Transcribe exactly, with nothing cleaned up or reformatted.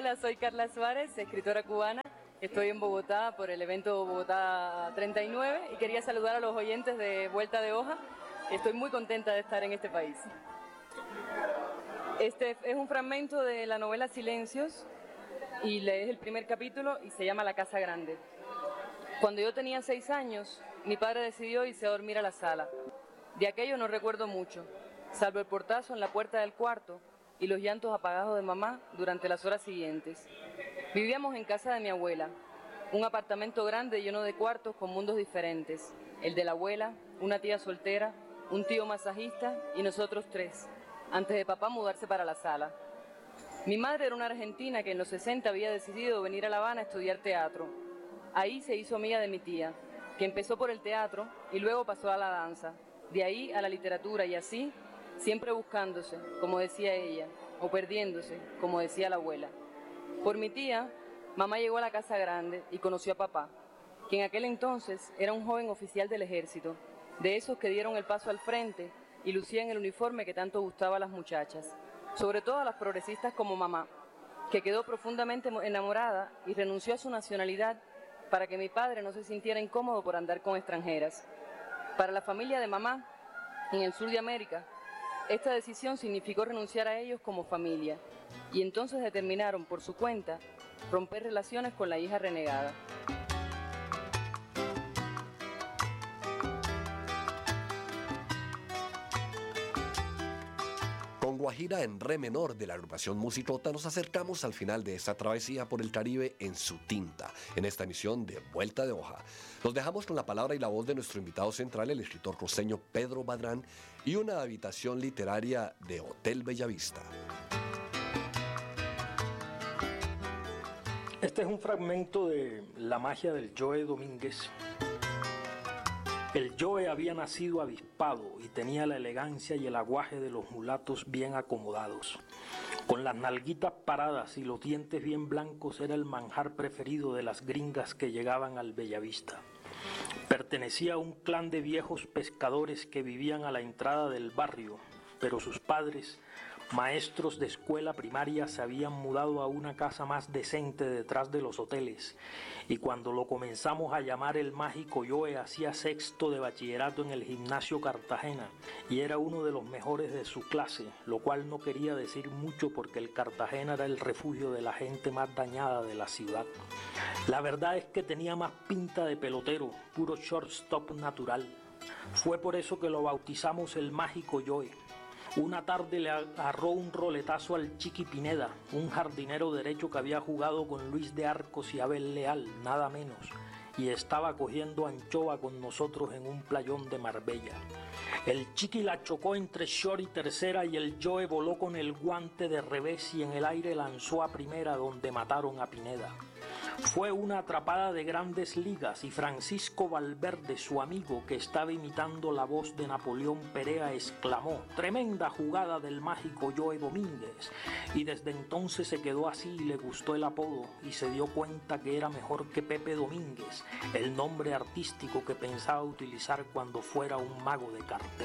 Hola, soy Carla Suárez, escritora cubana. Estoy en Bogotá por el evento Bogotá treinta y nueve y quería saludar a los oyentes de Vuelta de Hoja. Estoy muy contenta de estar en este país. Este es un fragmento de la novela Silencios y es el primer capítulo y se llama La Casa Grande. Cuando yo tenía seis años, mi padre decidió irse a dormir a la sala. De aquello no recuerdo mucho, salvo el portazo en la puerta del cuarto y los llantos apagados de mamá durante las horas siguientes. Vivíamos en casa de mi abuela, un apartamento grande lleno de cuartos con mundos diferentes. El de la abuela, una tía soltera, un tío masajista y nosotros tres, antes de papá mudarse para la sala. Mi madre era una argentina que en los sesenta había decidido venir a La Habana a estudiar teatro. Ahí se hizo amiga de mi tía, que empezó por el teatro y luego pasó a la danza, de ahí a la literatura y así, siempre buscándose, como decía ella, o perdiéndose, como decía la abuela. Por mi tía, mamá llegó a la Casa Grande y conoció a papá, que en aquel entonces era un joven oficial del ejército, de esos que dieron el paso al frente y lucían el uniforme que tanto gustaba a las muchachas, sobre todo a las progresistas como mamá, que quedó profundamente enamorada y renunció a su nacionalidad para que mi padre no se sintiera incómodo por andar con extranjeras. Para la familia de mamá, en el sur de América, esta decisión significó renunciar a ellos como familia, y entonces determinaron por su cuenta romper relaciones con la hija renegada. Con Guajira en re menor de la agrupación Musicota nos acercamos al final de esta travesía por el Caribe en su tinta, en esta emisión de Vuelta de Hoja. Los dejamos con la palabra y la voz de nuestro invitado central, el escritor costeño Pedro Badrán, y una habitación literaria de Hotel Bellavista. Este es un fragmento de La magia del Joe Domínguez. El Joe había nacido avispado y tenía la elegancia y el aguaje de los mulatos bien acomodados. Con las nalguitas paradas y los dientes bien blancos era el manjar preferido de las gringas que llegaban al Bellavista. Pertenecía a un clan de viejos pescadores que vivían a la entrada del barrio, pero sus padres, maestros de escuela primaria, se habían mudado a una casa más decente detrás de los hoteles, y cuando lo comenzamos a llamar el mágico Joe hacía sexto de bachillerato en el gimnasio Cartagena y era uno de los mejores de su clase, lo cual no quería decir mucho porque el Cartagena era el refugio de la gente más dañada de la ciudad. La verdad es que tenía más pinta de pelotero, puro shortstop natural. Fue por eso que lo bautizamos el mágico Joe. Una tarde le agarró un roletazo al Chiqui Pineda, un jardinero derecho que había jugado con Luis de Arcos y Abel Leal, nada menos, y estaba cogiendo anchoa con nosotros en un playón de Marbella. El Chiqui la chocó entre short y tercera y el Joe voló con el guante de revés y en el aire lanzó a primera donde mataron a Pineda. Fue una atrapada de grandes ligas y Francisco Valverde, su amigo, que estaba imitando la voz de Napoleón Perea, exclamó: «Tremenda jugada del mágico Joe Domínguez», y desde entonces se quedó así y le gustó el apodo y se dio cuenta que era mejor que Pepe Domínguez, el nombre artístico que pensaba utilizar cuando fuera un mago de cartel.